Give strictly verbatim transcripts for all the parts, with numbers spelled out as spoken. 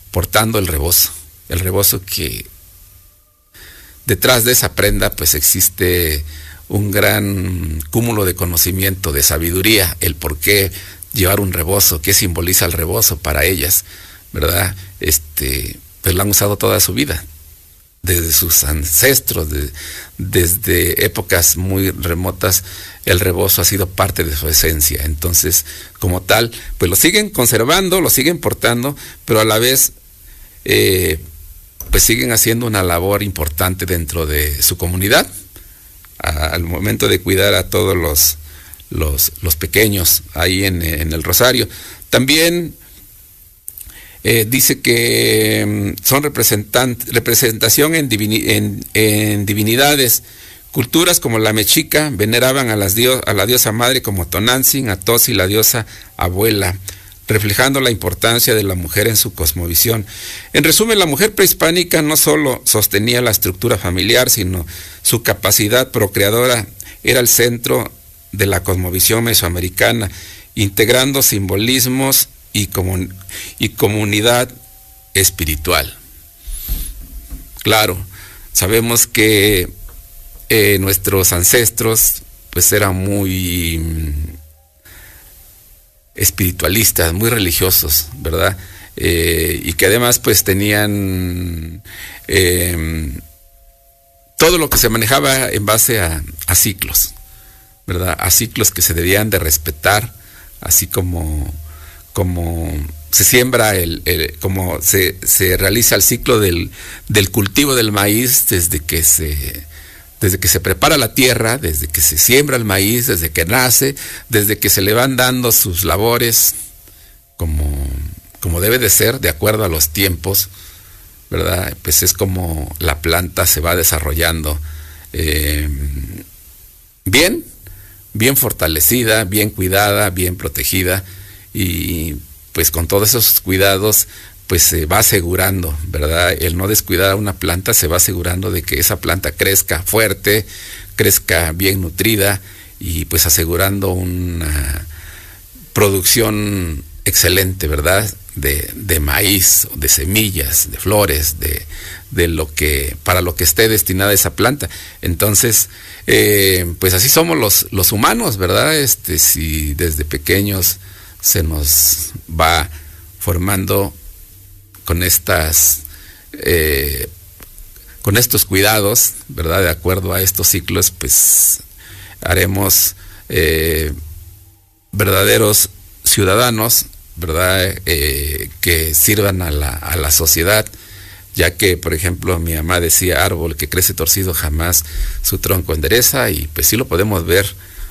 portando el rebozo, el rebozo que detrás de esa prenda pues existe un gran cúmulo de conocimiento, de sabiduría, el por qué llevar un rebozo, qué simboliza el rebozo para ellas, ¿verdad? Este, pues lo han usado toda su vida, desde sus ancestros, de, desde épocas muy remotas, el rebozo ha sido parte de su esencia. Entonces, como tal, pues lo siguen conservando, lo siguen portando, pero a la vez, eh, pues siguen haciendo una labor importante dentro de su comunidad, a, al momento de cuidar a todos los, los, los pequeños ahí en, en el Rosario. También Eh, dice que mm, son representación en, divini en, en divinidades. Culturas como la mexica veneraban a, las dio a la diosa madre como Tonantzin, a Tosi, la diosa abuela, reflejando la importancia de la mujer en su cosmovisión. En resumen, la mujer prehispánica no solo sostenía la estructura familiar, sino su capacidad procreadora era el centro de la cosmovisión mesoamericana, integrando simbolismos y, comun y comunidad espiritual. Claro, sabemos que eh, nuestros ancestros pues eran muy espiritualistas, muy religiosos, ¿verdad? Eh, y que además pues tenían eh, todo lo que se manejaba en base a, a ciclos, ¿verdad? A ciclos que se debían de respetar, así como como se siembra, el, el como se, se realiza el ciclo del, del cultivo del maíz desde que se desde que se prepara la tierra, desde que se siembra el maíz, desde que nace, desde que se le van dando sus labores como, como debe de ser, de acuerdo a los tiempos, ¿verdad? Pues es como la planta se va desarrollando eh, bien, bien fortalecida, bien cuidada, bien protegida. Y pues con todos esos cuidados pues se va asegurando, ¿verdad? El no descuidar a una planta se va asegurando de que esa planta crezca fuerte, crezca bien nutrida y pues asegurando una producción excelente, ¿verdad? De, de maíz, de semillas, de flores, de, de lo que, para lo que esté destinada esa planta. Entonces, eh, pues así somos los, los humanos, ¿verdad? Este, si desde pequeños se nos va formando con estas eh, con estos cuidados, ¿verdad? De acuerdo a estos ciclos, pues haremos eh, verdaderos ciudadanos, ¿verdad? Eh, que sirvan a la, a la sociedad, ya que, por ejemplo, mi mamá decía, árbol que crece torcido jamás su tronco endereza, y pues sí lo podemos ver,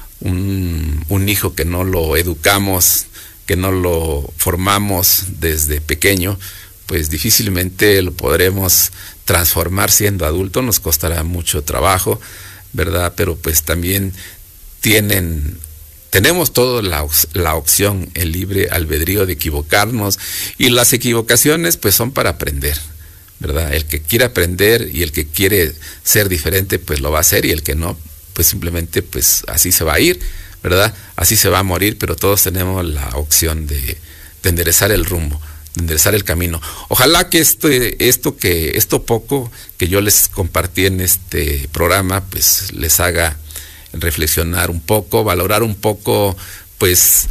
un, un hijo que no lo educamos, que no lo formamos desde pequeño, pues difícilmente lo podremos transformar siendo adulto, nos costará mucho trabajo, ¿verdad? Pero pues también tienen, tenemos toda la, la opción, el libre albedrío de equivocarnos, y las equivocaciones pues son para aprender, ¿verdad? El que quiere aprender y el que quiere ser diferente pues lo va a hacer, y el que no, pues simplemente pues así se va a ir, ¿verdad? Así se va a morir, pero todos tenemos la opción de, de enderezar el rumbo, de enderezar el camino. Ojalá que esto, esto que esto poco que yo les compartí en este programa, pues les haga reflexionar un poco, valorar un poco, pues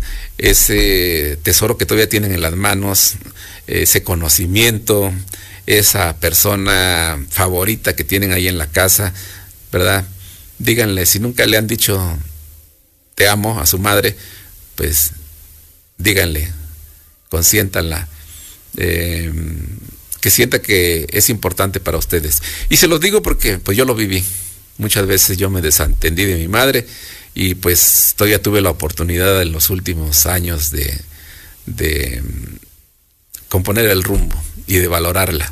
ese tesoro que todavía tienen en las manos, ese conocimiento, esa persona favorita que tienen ahí en la casa, ¿verdad? Díganle, si nunca le han dicho te amo a su madre, pues díganle, consiéntanla, eh, que sienta que es importante para ustedes. Y se los digo porque pues yo lo viví. Muchas veces yo me desentendí de mi madre y pues todavía tuve la oportunidad en los últimos años de, de componer el rumbo y de valorarla.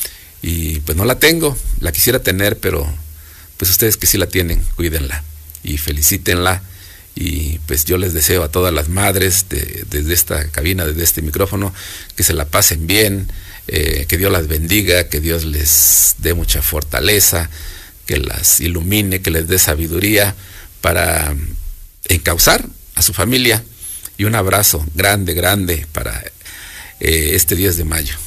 Y pues no la tengo, la quisiera tener, pero pues ustedes que sí la tienen, cuídenla y felicítenla. Y pues yo les deseo a todas las madres de, desde esta cabina, desde este micrófono, que se la pasen bien, eh, que Dios las bendiga, que Dios les dé mucha fortaleza, que las ilumine, que les dé sabiduría para encauzar a su familia. Y un abrazo grande, grande para eh, este diez de mayo.